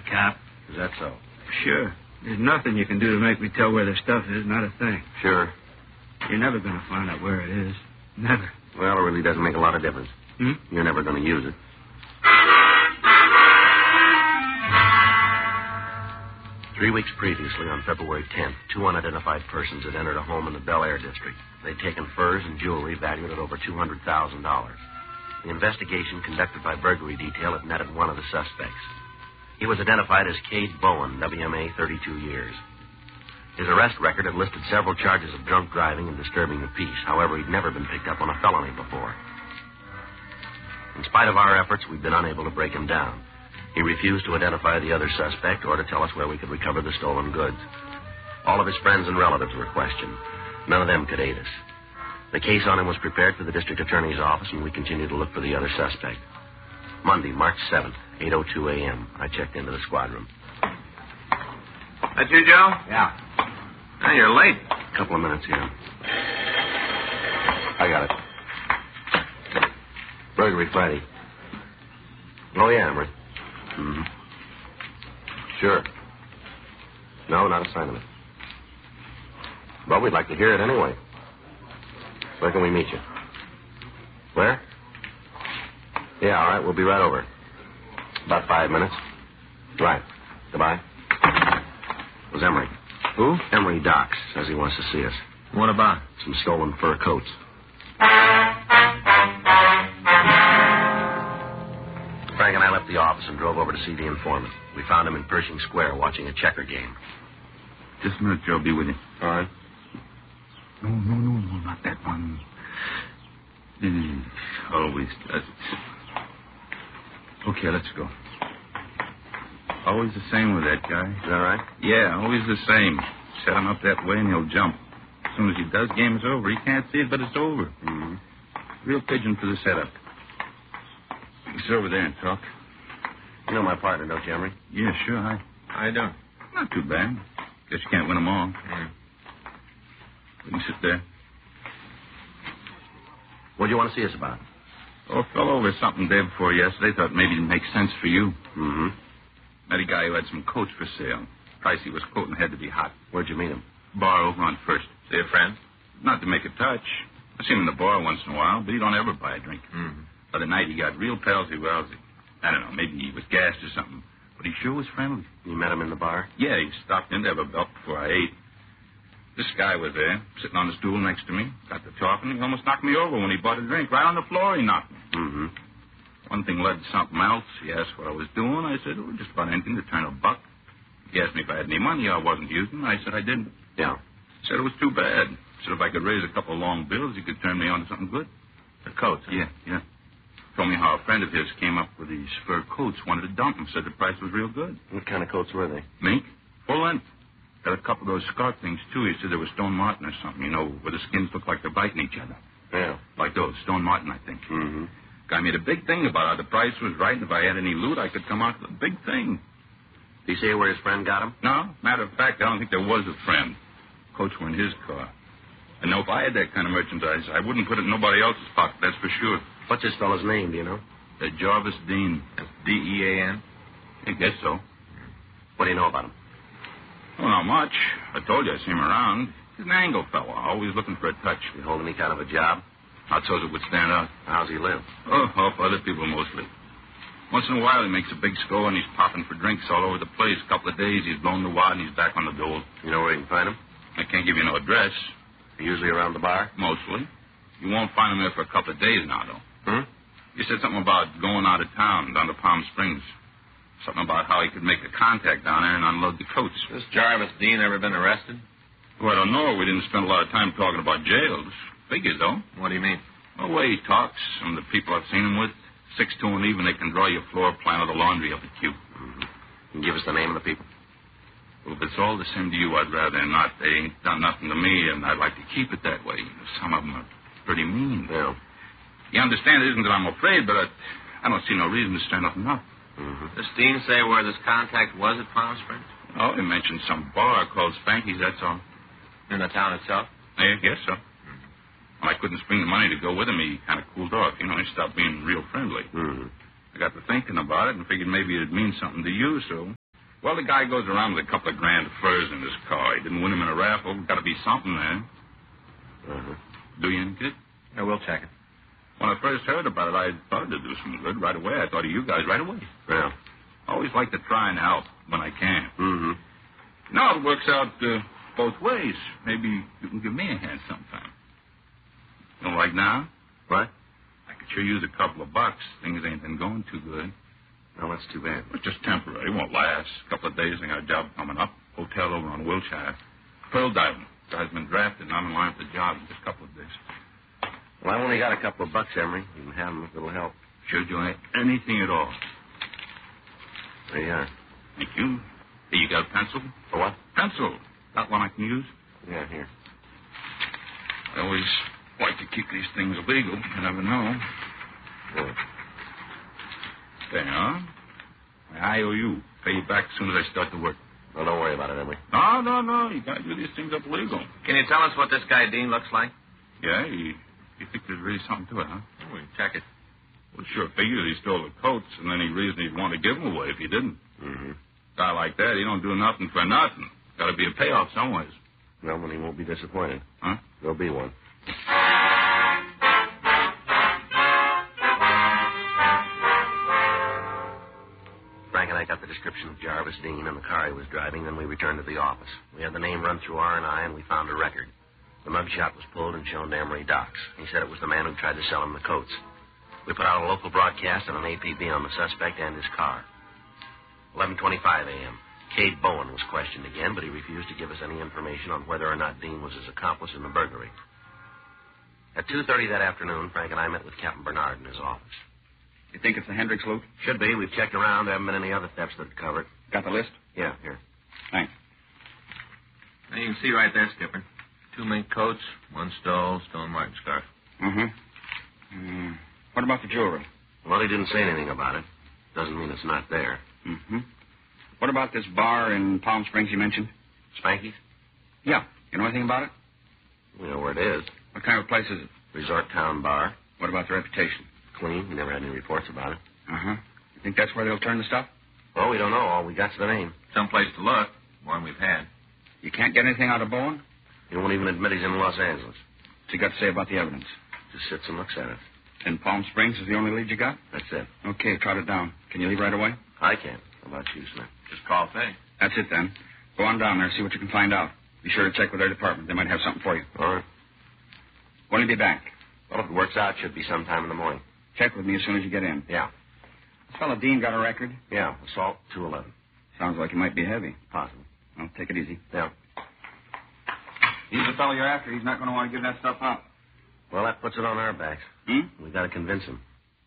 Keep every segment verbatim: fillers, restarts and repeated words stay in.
cop. Is that so? Sure. There's nothing you can do to make me tell where the stuff is, not a thing. Sure. You're never going to find out where it is. Never. Well, it really doesn't make a lot of difference. Hmm? You're never going to use it. Three weeks previously, on February tenth, two unidentified persons had entered a home in the Bel Air district. They'd taken furs and jewelry valued at over two hundred thousand dollars. The investigation conducted by burglary detail had netted one of the suspects. He was identified as Cade Bowen, W M A, thirty-two years. His arrest record had listed several charges of drunk driving and disturbing the peace. However, he'd never been picked up on a felony before. In spite of our efforts, we'd been unable to break him down. He refused to identify the other suspect or to tell us where we could recover the stolen goods. All of his friends and relatives were questioned. None of them could aid us. The case on him was prepared for the district attorney's office, and we continued to look for the other suspect. Monday, March seventh, eight oh two a.m., I checked into the squad room. That you, Joe? Yeah. Hey, you're late. A couple of minutes here. I got it. Burglary Friday. Oh, yeah, Emery. Mm-hmm. Sure. No, not a sign of it. Well, we'd like to hear it anyway. Where can we meet you? Where? Yeah, all right. We'll be right over. About five minutes. Right. Goodbye. It was Emery. Who? Emery Docks says he wants to see us. What about? Some stolen fur coats. Frank and I left the office and drove over to see the informant. We found him in Pershing Square watching a checker game. Just a minute, Joe. Be with you. All right. No, no, no, no, not that one. He always does it. Okay, let's go. Always the same with that guy. Is that right? Yeah, always the same. Set him up that way and he'll jump. As soon as he does, game is over. He can't see it, but it's over. Mm-hmm. Real pigeon for the setup. Sit over there and talk. You know my partner, don't you, Emery? Yeah, sure. Hi. How you doing? Not too bad. Guess you can't win them all. Mm. We can sit there. What do you want to see us about? Oh, fell over something day before yesterday. Thought maybe it'd make sense for you. Mm-hmm. Met a guy who had some coats for sale. Price he was quoting had to be hot. Where'd you meet him? Bar over on First. So your friend? Not to make a touch. I see him in the bar once in a while, but he don't ever buy a drink. Mm-hmm. Other night he got real palsy-walsy. I don't know, maybe he was gassed or something. But he sure was friendly. You met him in the bar? Yeah, he stopped in to have a belt before I ate. This guy was there, sitting on the stool next to me. Got to talking. He almost knocked me over when he bought a drink. Right on the floor he knocked me. Mm-hmm. One thing led to something else. He asked what I was doing. I said, oh, just about anything to turn a buck. He asked me if I had any money I wasn't using. I said I didn't. Yeah. He said it was too bad. Said if I could raise a couple of long bills, he could turn me on to something good. The coats? Huh? Yeah, yeah. Told me how a friend of his came up with these fur coats, wanted to dump them, said the price was real good. What kind of coats were they? Mink, full length. Got a couple of those scarf things, too. He said they were Stone Martin or something, you know, where the skins look like they're biting each other. Yeah. Like those, Stone Martin, I think. Mm-hmm. Guy made a big thing about how the price was right, and if I had any loot, I could come out with a big thing. Did he say where his friend got him? No, matter of fact, I don't think there was a friend. Coats were in his car. I know if I had that kind of merchandise, I wouldn't put it in nobody else's pocket, that's for sure. What's this fellow's name, do you know? Uh, Jarvis Dean. D E A N? I guess so. What do you know about him? Well, not much. I told you I see him around. He's an angle fella, always looking for a touch. Did he hold any kind of a job? Not so it would stand out. How's he live? Oh, off other people mostly. Once in a while he makes a big score and he's popping for drinks all over the place. A couple of days he's blown the wad and he's back on the dole. You know where you can find him? I can't give you no address. Usually around the bar? Mostly. You won't find him there for a couple of days now, though. Hmm? You said something about going out of town down to Palm Springs. Something about how he could make a contact down there and unload the coats. This Jarvis Dean ever been arrested? Well, I don't know. We didn't spend a lot of time talking about jails. Figures, though. What do you mean? Well, the way he talks, some of the people I've seen him with, six to and even, they can draw your floor plan of the laundry up at you. Mm-hmm. Can you give us the name of the people? Well, if it's all the same to you, I'd rather not. They ain't done nothing to me, and I'd like to keep it that way. Some of them are pretty mean. Yeah. You understand, it isn't that I'm afraid, but I, I don't see no reason to stir nothing up. Mm-hmm. Does Dean say where this contact was at Palm Springs? Oh, he mentioned some bar called Spanky's, that's all. In the town itself? Yeah, I guess so. Mm-hmm. Well, I couldn't spring the money to go with him. He kind of cooled off. You know, he stopped being real friendly. Mm-hmm. I got to thinking about it and figured maybe it'd mean something to you, so Well, the guy goes around with a couple of grand furs in his car. He didn't win him in a raffle. Got to be something there. Uh-huh. Do you any good? Yeah, we'll check it. When I first heard about it, I thought it'd do some good right away. I thought of you guys right away. Well. I always like to try and help when I can. Mm-hmm. Now it works out uh, both ways. Maybe you can give me a hand sometime. You know, like now? What? I could sure use a couple of bucks. Things ain't been going too good. No, that's too bad. It's just temporary. It won't last. A couple of days, I got a job coming up. Hotel over on Wilshire. Pearl diving. Guy's been drafted, and I'm in line for the job in just a couple of days. Well, I've only got a couple of bucks, Emery. You can have them if it'll help. Sure do anything at all. There you are. Thank you. Hey, you got a pencil? For what? Pencil. Got one I can use? Yeah, here. I always like to keep these things illegal. You never know. Yeah. There you are. I owe you. Pay you back as soon as I start to work. Well, don't worry about it, Emery. No, no, no. You gotta do these things up legal. Can you tell us what this guy Dean looks like? Yeah, you, you think there's really something to it, huh? Oh, we can check it. Well, sure figured he stole the coats, and then he reasoned he'd want to give them away if he didn't. Mm-hmm. Guy like that, he don't do nothing for nothing. Gotta be a payoff somewheres. Well, then he won't be disappointed. Huh? There'll be one. Frank and I got the description of Jarvis Dean and the car he was driving, then we returned to the office. We had the name run through R and I, and we found a record. The mugshot was pulled and shown to Emery Docks. He said it was the man who tried to sell him the coats. We put out a local broadcast and an A P B on the suspect and his car. eleven twenty-five a.m. Cade Bowen was questioned again, but he refused to give us any information on whether or not Dean was his accomplice in the burglary. At two thirty that afternoon, Frank and I met with Captain Bernard in his office. You think it's the Hendricks loot? Should be. We've checked around. There haven't been any other thefts that are covered. Got the list? Yeah, here. Thanks. Now, you can see right there, Skipper. Two mink coats, one stole, stone marked scarf. Mm-hmm. Mm. What about the jewelry? Well, he didn't say anything about it. Doesn't mean it's not there. Mm-hmm. What about this bar in Palm Springs you mentioned? Spanky's? Yeah. You know anything about it? We know where it is. What kind of place is it? Resort Town Bar. What about the reputation? Clean. We never had any reports about it. Uh-huh. You think that's where they'll turn the stuff? Well, we don't know. All we got's the name. Someplace to look. One we've had. You can't get anything out of Bowen? He won't even admit he's in Los Angeles. What's he got to say about the evidence? Just sits and looks at it. And Palm Springs is the only lead you got? That's it. Okay, trot it down. Can you leave right away? I can. How about you, Smith? Just call Fay. That's it, then. Go on down there, see what you can find out. Be sure to check with their department. They might have something for you. All right. When will you be back? Well, if it works out, it should be sometime in the morning. Check with me as soon as you get in. Yeah. This fellow Dean got a record? Yeah, assault two eleven. Sounds like he might be heavy. Possible. Well, take it easy. Yeah. He's the fellow you're after. He's not going to want to give that stuff up. Well, that puts it on our backs. Hmm? We've got to convince him.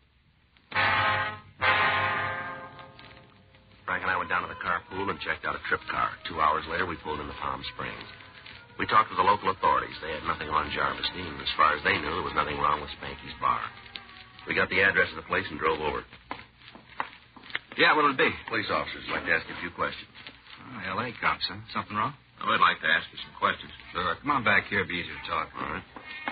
Frank and I went down to the carpool and checked out a trip car. Two hours later, we pulled into Palm Springs. We talked with the local authorities. They had nothing on Jarvis Dean. As far as they knew, there was nothing wrong with Spanky's bar. We got the address of the place and drove over. Yeah, what'll it be? Police officers would like to ask you a few questions. Oh, L A cops, huh? Something wrong? I would like to ask you some questions. Sure. Come on back here. It'll be easier to talk. All right.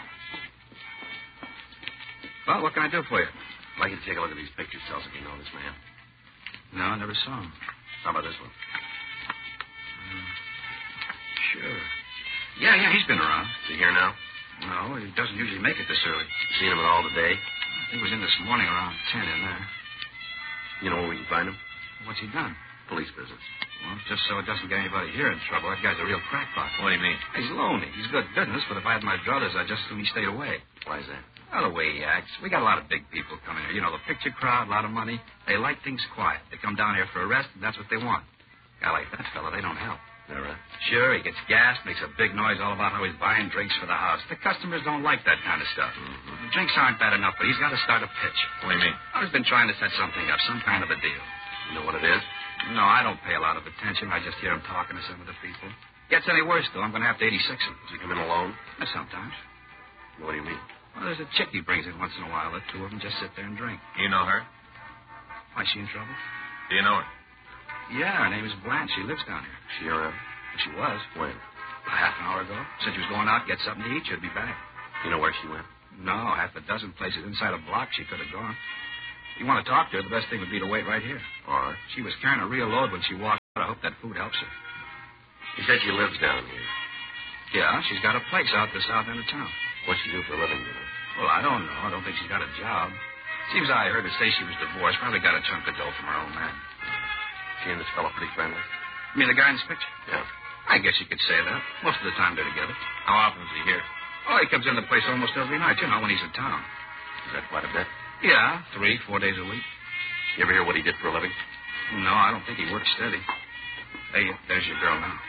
Well, what can I do for you? I'd like you to take a look at these pictures. Tell us if you know this man. No, I never saw him. How about this one? Uh, sure. Yeah, yeah, he's been around. Is he here now? No, he doesn't usually make it this early. You seen him at all today? I think he was in this morning around ten in there. You know where we can find him? What's he done? Police business. Well, just so it doesn't get anybody here in trouble. That guy's a real crackpot. What do you mean? He's lonely. He's good business, but if I had my druthers, I'd just assume he stayed away. Why is that? Well, the way he acts. We got a lot of big people coming here. You know, the picture crowd, a lot of money. They like things quiet. They come down here for a rest, and that's what they want. A guy like that fella, they don't help. All right. Sure, he gets gassed, makes a big noise all about how he's buying drinks for the house. The customers don't like that kind of stuff. Mm-hmm. The drinks aren't bad enough, but he's got to start a pitch. What do you mean? I've been trying to set something up, some kind of a deal. You know what it is? No, I don't pay a lot of attention. I just hear him talking to some of the people. Gets any worse, though, I'm going to have to eighty-six him. Does he come in alone? Uh, Sometimes. What do you mean? Well, there's a chick he brings in once in a while. The two of them just sit there and drink. You know her? Why, she in trouble? Do you know her? Yeah, her name is Blanche. She lives down here. She around? She was. When? A half an hour ago. Said she was going out to get something to eat. She'd be back. You know where she went? No, half a dozen places inside a block she could have gone. If you want to talk to her, the best thing would be to wait right here. All right. She was carrying a real load when she walked. I hope that food helps her. She said she lives down here. Yeah, she's got a place out the south end of town. What's she do for a living, you know? Well, I don't know. I don't think she's got a job. Seems I heard her say she was divorced. Probably got a chunk of dough from her old man. She and this fellow pretty friendly? You mean the guy in this picture? Yeah. I guess you could say that. Most of the time they're together. How often is he here? Oh, he comes in the place almost every night, you know, when he's in town. Is that quite a bit? Yeah, three, four days a week. You ever hear what he did for a living? No, I don't think he works steady. Hey, there's your girl now.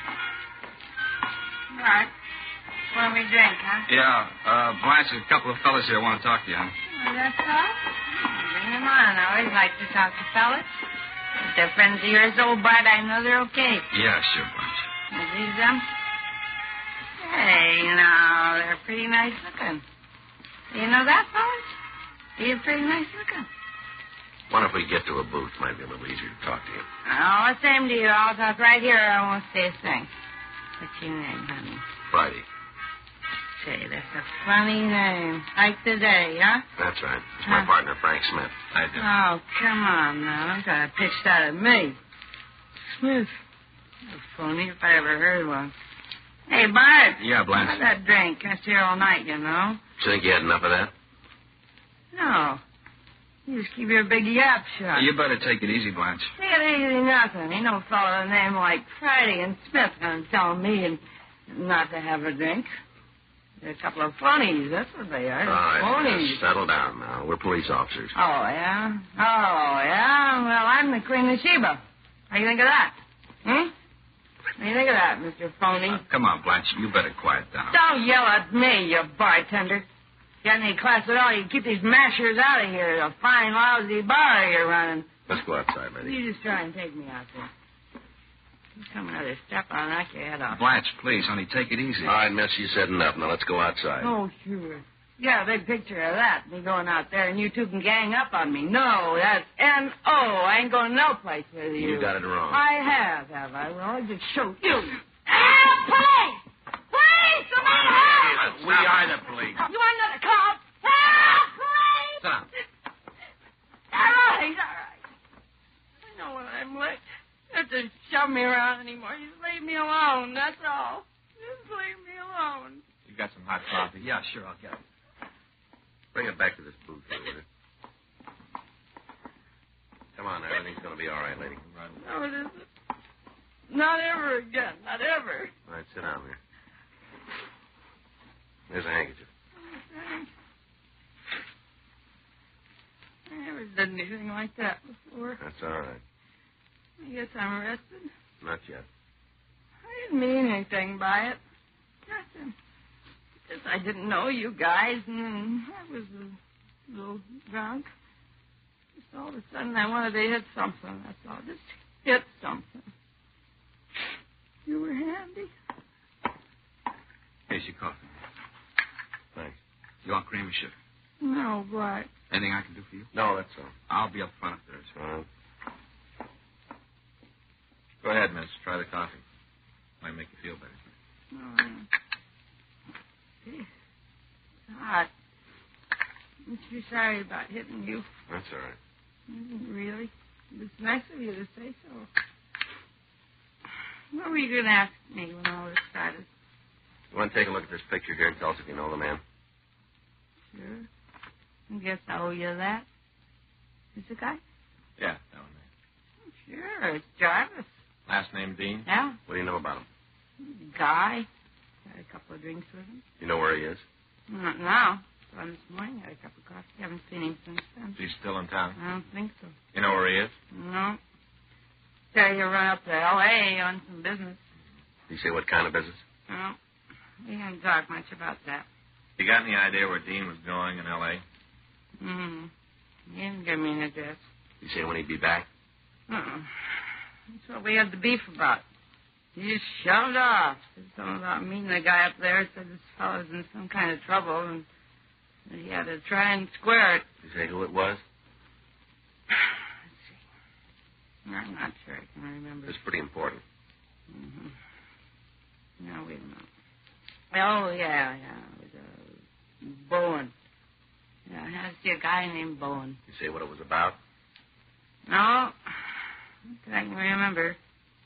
All right. What do we drink, huh? Yeah, uh, Blanche, there's a couple of fellas here want to talk to you, huh? Oh, that's all? Bring them on. I always like to talk to fellas. If they're friends of yours, old Bart, I know they're okay. Yeah, sure, Blanche. Are these them? Hey, now, they're pretty nice looking. You know that, fellas? You're pretty nice looking. Wonder if we get to a booth, might be a little easier to talk to you. Oh, same to you. I'll talk right here. I won't say a thing. What's your name, honey? Friday. Say, that's a funny name. Like today, huh? That's right. It's my Huh? partner, Frank Smith. I do. Oh, come on now. Don't try to pitch that at me. Smith. A phony if I ever heard one. Hey, Bart. Yeah, Blanche. How's that drink? I stay all night, you know. Do you think you had enough of that? No. You just keep your big yap shut. You better take it easy, Blanche. Take it easy, nothing. Ain't no fellow with a name like Friday and Smith gonna tell me and not to have a drink. They're a couple of phonies. That's what they are. All right, Phonies. just settle down now. We're police officers. Oh, yeah? Oh, yeah? Well, I'm the Queen of Sheba. How do you think of that? Hmm? What do you think of that, Mister Phony? Uh, come on, Blanche. You better quiet down. Don't yell at me, you bartender. Got any class at all, you keep these mashers out of here. A fine, lousy bar you're running. Let's go outside, lady. You just try and take me out there. You come another step, I'll knock your head off. Blanche, please, honey, take it easy. All right, miss, you said enough. Now let's go outside. Oh, sure. Yeah, a big picture of that. Me going out there and you two can gang up on me. No, that's N O. I ain't going no place with you. You got it wrong. I have, have I? Well, I'll just show you. Ah, police! Police! Somebody help! We are the police. You want another cop? Ah, police! Sit down. All right, all right. I know when I'm licked. You don't have to shove me around anymore. You just leave me alone, that's all. Just leave me alone. You got some hot coffee? Yeah, sure, I'll get it. Bring it back to this booth here, will you? Come on, everything's going to be all right, lady. No, it isn't. Not ever again. Not ever. All right, sit down here. There's a handkerchief. I never did anything like that before. That's all right. I guess I'm arrested. Not yet. I didn't mean anything by it. Nothing. Just I didn't know you guys, and then I was a little drunk. Just all of a sudden I wanted to hit something, that's all. Just hit something. You were handy. Here's your coffee. Thanks. You want cream or sugar? No, but... Anything I can do for you? No, that's all. I'll be up front if there's. All right. Go ahead, miss. Try the coffee. Might make you feel better. Oh, it's hot. I'm too sorry about hitting you. That's all right. Really? It's nice of you to say so. What were you going to ask me when all this started? You want to take a look at this picture here and tell us if you know the man? Sure. I guess I owe you that. Is the guy? Yeah, that one there. Sure, it's Jarvis. Last name Dean? Yeah, What do you know about him? guy. Had a couple of drinks with him. You know where he is? Not now. Saw him this morning. Had a cup of coffee. Haven't seen him since then. Is he still in town? I don't think so. You know where he is? No. Said he'll run up to L A on some business. Did he say what kind of business? No. He didn't talk much about that. You got any idea where Dean was going in L A? Hmm. He didn't give me an address. Did he say when he'd be back? Uh-uh. That's what we had the beef about. He just shoved off. Said something about meeting the guy up there. Said this fellow's in some kind of trouble and that he had to try and square it. Did he say who it was? Let's see. I'm not sure I can remember. It's pretty important. Mm-hmm. Now, wait a minute. Oh, yeah, yeah. It was uh, Bowen. Yeah, I had to see a guy named Bowen. Did he say what it was about? No. I can remember.